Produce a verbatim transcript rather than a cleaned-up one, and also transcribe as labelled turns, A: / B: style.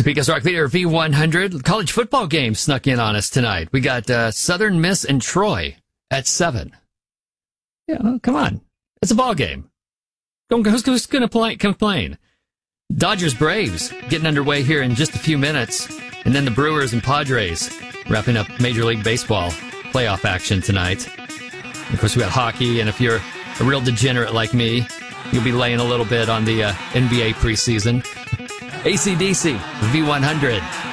A: Topeka's Rock Leader V one hundred. College football game snuck in on us tonight. We got uh, Southern Miss and Troy at seven. Yeah, well, come on. It's a ball game. Don't, who's who's going to complain? Dodgers Braves getting underway here in just a few minutes. And then the Brewers and Padres wrapping up Major League Baseball playoff action tonight. And of course, we got hockey, and if you're a real degenerate like me, you'll be laying a little bit on the uh, N B A preseason. A C D C, V one hundred.